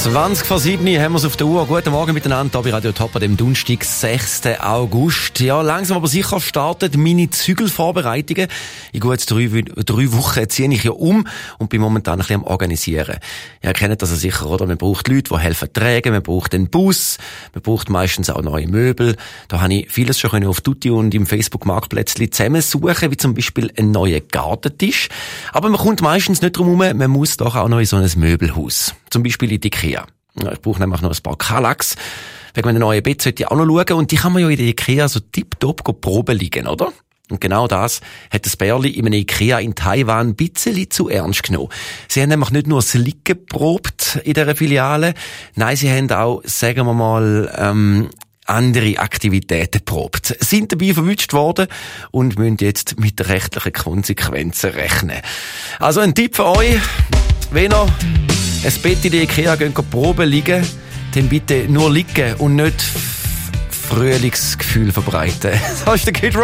20:07 haben wir es auf der Uhr. Guten Morgen miteinander, hier bei Radio Top an dem Donnerstag, 6. August. Ja, langsam aber sicher starten meine Zügelvorbereitungen. In gut 3 Wochen ziehe ich ja um und bin momentan ein bisschen am Organisieren. Ja, ihr kennt das ja sicher, oder? Man braucht Leute, die helfen tragen, man braucht einen Bus, man braucht meistens auch neue Möbel. Da habe ich vieles schon auf Tutti und im Facebook-Marktplätzchen zusammensuchen, wie zum Beispiel einen neuen Gartentisch. Aber man kommt meistens nicht drum herum, man muss doch auch noch in so ein Möbelhaus. Zum Beispiel in die IKEA. Ich brauche nämlich noch ein paar Kallax. Wegen einem neuen Bett sollte ich auch noch schauen. Und die kann man ja in der IKEA so tipptopp proben liegen, oder? Und genau das hat das Bärli in einem IKEA in Taiwan ein bisschen zu ernst genommen. Sie haben nämlich nicht nur das Liegen geprobt in dieser Filiale, nein, sie haben auch, sagen wir mal, andere Aktivitäten geprobt. Sind dabei verwünscht worden und müssen jetzt mit rechtlichen Konsequenzen rechnen. Also ein Tipp für euch, wenn ihr ein Bett in der IKEA proben liegen, dann bitte nur liegen und nicht Frühlingsgefühl verbreiten. Das ist der Kid Rock.